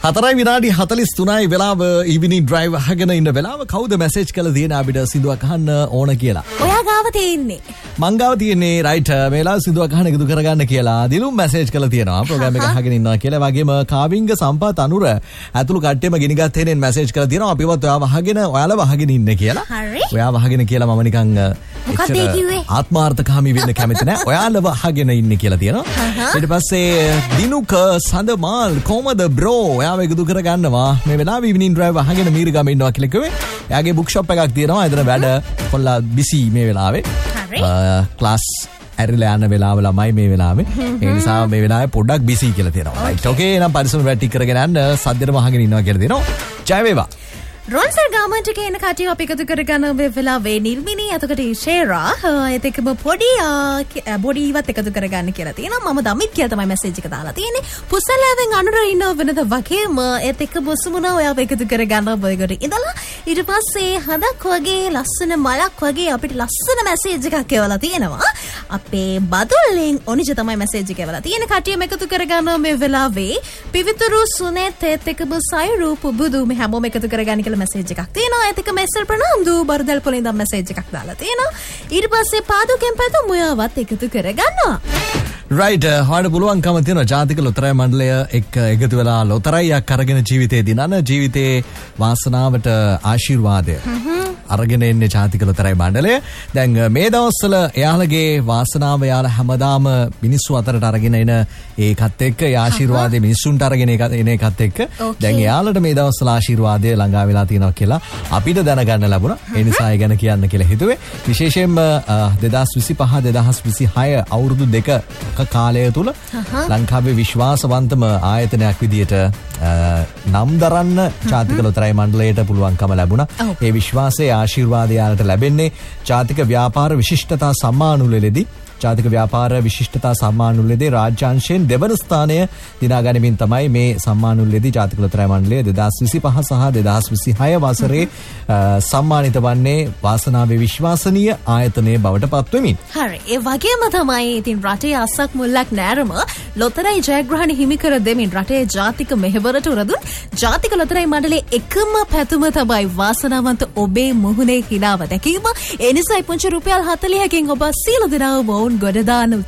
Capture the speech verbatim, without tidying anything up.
හතරයි විනාඩි හතලිස් තුනයි වෙලාව ඉවිනිං ඩ්‍රයිව් අහගෙන ඉන්න වෙලාව කවුද මැසේජ් කරලා තියෙන අපිට සින්දුවක් අහන්න ඕන කියලා. ඔයා ගාව තියෙන්නේ. මං ගාව තියෙන්නේ රයිට් මේ වෙලාව සින්දුවක් අහන්න එකතු කරගන්න කියලා දිනුම් මැසේජ් කරලා තියෙනවා. ප්‍රෝග්‍රෑම් එක අහගෙන ඉන්නවා කියලා. වගේම කාවිංග සම්පත් අනුර ඇතුළු කට්ටියම ගිනිගත් හේනෙන් මැසේජ් කරලා තියෙනවා. අපිවත් ඔයාව අහගෙන ඔයාලව අහගෙන ඉන්න කියලා. හරි. ඔයාව අහගෙන කියලා මම නිකන් මොකක්ද ඒ කිව්වේ? ආත්මාර්ථකාමී වෙන්න කැමති නැහැ. ඔයාලව අහගෙන ඉන්න කියලා තියෙනවා. ඊට පස්සේ දිනුක සඳමාල් කොහමද බ්‍රෝ ඔයාව එකතු කරගන්නවා මේ වෙලාව ඉවිනිං ඩ්‍රයිව් අහගෙන මීරිගම ඉන්නවා කියලා කිව්වේ. එයාගේ බුක් ෂොප් එකක් තියෙනවා. එතන වැඩ කොල්ලා බිසි මේ වෙලාවේ. හරි. ක්ලාස් ඇරිලා යන වෙලාව ළමයි මේ වෙලාවේ. ඒ නිසා මේ වෙලාවේ පොඩ්ඩක් බිසි කියලා තියෙනවා. රයිට්. ඕකේ එහෙනම් පරිස්සම වැඩ ටික කරගෙන යන්න සද්දෙටම අහගෙන ඉන්නවා කියලා දෙනවා. ජය වේවා. රොන්සර් ගාමන්ට් එකේ එන කටිය අපි එකතු කරගන්න මේ වෙලාවේ නිර්මිනී එතකොට ෂේරා ඒත් එක්කම පොඩි බොඩිවත් එකතු කරගන්න කියලා තියෙනවා. මම දමිත් කියලා තමයි මැසේජ් එක දාලා තියෙන්නේ. පුසලාවෙන් අනුර ඉන්න වෙනද වගේම ඒත් එක්ක බොසුමුණා ඔයාව එකතු කරගන්න බොයකට ඉඳලා ඊට පස්සේ හදක් වගේ ලස්සන මලක් වගේ අපිට ලස්සන මැසේජ් එකක් එවලා තියෙනවා. අපේ බදුල්ලෙන් ඔනිජ තමයි මැසේජ් එක එවලා තියෙන කටියම එකතු කරගන්න මේ වෙලාවේ පිවිතුරු සුනේත් ඒත් එක්කම සයිරු පුබුදු මේ හැමෝම එකතු කරගන්න කියලා මැසේජ් එකක් තියෙනවා. ඒත් එක මෙස්සර් ප්‍රනාන්දු බර්දල් පොලින් ඉඳන් මැසේජ් එකක් දාලා තියෙනවා. ඊට පස්සේ පාදුකෙන් පැතු මුයාවත් එකතු කරගන්නවා. රයිට්. හොයන්න පුළුවන්කම තියෙනවා ජාතික ලොතරැයි මණ්ඩලය එක්ක එකතු වෙලා ලොතරැයියක් අරගෙන ජීවිතේ දිනන ජීවිතේ වාසනාවට ආශිර්වාදය අරගෙන එන්නේ ජාතික ලොතරැයි මණ්ඩලය. දැන් මේ දවස්වල එයාලගේ වාසනාව එයාලා හැමදාම මිනිස්සු අතරට අරගෙන එන ඒකත් එක්ක ඒ ආශිර්වාදේ මිනිස්සුන්ට අරගෙන එන එකත් එක්ක දැන් එයාලට මේ දවස්වල ආශිර්වාදය ළඟා වෙලා තියෙනවා කියලා අපිට දැනගන්න ලැබුණා. ඒ නිසා ඒ ගැන කියන්න කියලා හිතුවේ. විශේෂයෙන්ම දෙදාස් විසිපහ දෙදාස් විසිහය අවුරුදු දෙක කාලය තුල ලංකාවේ විශ්වාසවන්තම ආයතනයක් විදියට නම් දරන්න ජාතික ලොතරැයි මණ්ඩලයට පුළුවන්කම ලැබුණා. ඒ විශ්වාසයේ ආශිර්වාදය යාලට ලැබෙන්නේ ජාතික ව්‍යාපාර විශිෂ්ටතා සම්මානුවලදී ජාතික ව්‍යාපාර විශිෂ්ටතා සම්මානුවලදී රාජ්‍යාංශයෙන් දෙවන ස්ථානය දිනා ගනිමින් තමයි මේ සම්මානුවලදී ජාතික ලොතරැයි මණ්ඩලය දෙදාස් විසිපහ සහ දෙදාස් විසිහය වසරේ සම්මානිත වන්නේ වාසනාවේ විශ්වාසනීය ආයතනයේ බවට පත්වෙමින්. හරි. ඒ වගේම තමයි ඉතින් රටේ අස්සක් මුල්ලක් නෑරම ලොතරැයි ජයග්‍රහණ හිමි කර දෙමින් රටේ ජාතික මෙහෙවරට උරදුන් ජාතික ලොතරැයි මණ්ඩලයේ එකම පැතුම තමයි වාසනාවන්ත ඔබේ මුහුණේ හිනාව දැකීම. ඒ නිසායි පුංචි රුපියල් හතළිහකින් ඔබ සියලු දෙනාම ගොඩදාන